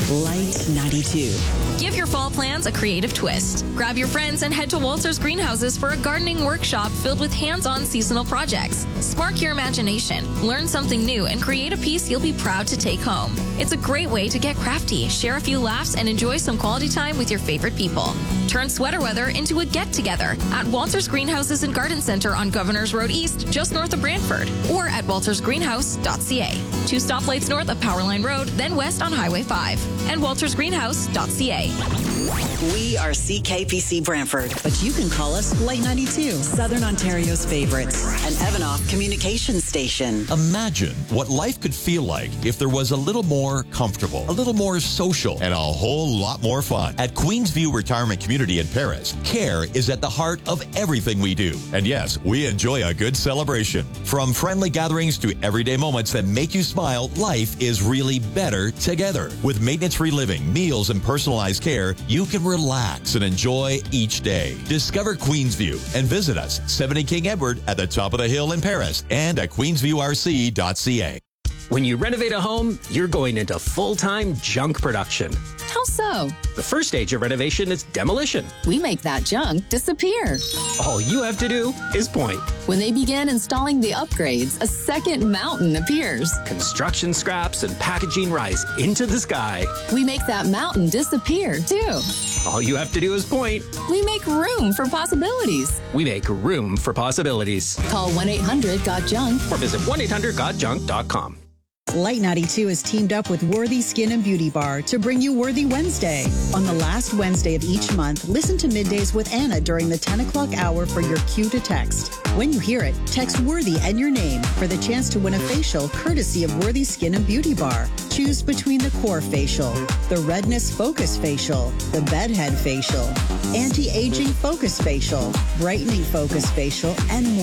Light 92. Give your fall plans a creative twist. Grab your friends and head to Walter's Greenhouses for a gardening workshop filled with hands-on seasonal projects. Spark your imagination, learn something new, and create a piece you'll be proud to take home. It's a great way to get crafty, share a few laughs, and enjoy some quality time with your favorite people. Turn sweater weather into a get-together at Walter's Greenhouses and Garden Center on Governors Road East, just north of Brantford, or at waltersgreenhouse.ca. 2 stoplights north of Powerline Road, then west on Highway 5, and waltersgreenhouse.ca. We are CKPC Brantford, but you can call us Light 92, Southern Ontario's favorites, an Evanoff communication station. Imagine what life could feel like if there was a little more comfortable, a little more social, and a whole lot more fun. At Queensview Retirement Community in Paris, care is at the heart of everything we do. And yes, we enjoy a good celebration. From friendly gatherings to everyday moments that make you smile, life is really better together. With maintenance-free living, meals, and personalized care, you can relax and enjoy each day. Discover Queensview and visit us, 70 King Edward at the top of the hill in Paris and at queensviewrc.ca. When you renovate a home, you're going into full-time junk production. How so? The first stage of renovation is demolition. We make that junk disappear. All you have to do is point. When they begin installing the upgrades, a second mountain appears. Construction scraps and packaging rise into the sky. We make that mountain disappear, too. All you have to do is point. We make room for possibilities. We make room for possibilities. Call 1-800-GOT-JUNK or visit 1-800-GOT-JUNK.com. Light 92 is teamed up with Worthy Skin and Beauty Bar to bring you Worthy Wednesday. On the last Wednesday of each month, listen to Middays with Anna during the 10 o'clock hour for your cue to text. When you hear it, text Worthy and your name for the chance to win a facial courtesy of Worthy Skin and Beauty Bar. Choose between the Core Facial, the Redness Focus Facial, the Bedhead Facial, Anti-Aging Focus Facial, Brightening Focus Facial, and more.